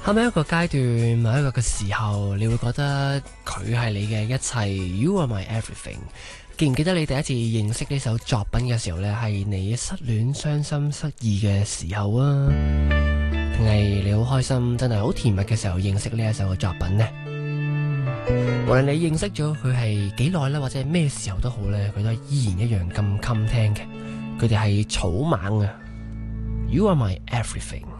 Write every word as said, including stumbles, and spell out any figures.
係咪一個階段，某一個嘅時候，你會覺得佢係你嘅一切 ？You are my everything。記唔記得你第一次認識呢首作品嘅時候呢？係你失戀、傷心、失意嘅時候啊，定係你好開心、真係好甜蜜嘅時候認識呢一首嘅作品呢？無論你認識咗佢係幾耐啦，或者係咩時候都好呢，佢都係依然一樣咁襟聽嘅。佢哋係草蜢啊 ，You are my everything。